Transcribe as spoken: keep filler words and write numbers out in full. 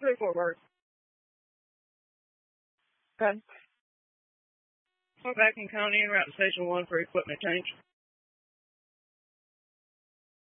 Three, four words. Okay. We're back in County and route to Station one for equipment change.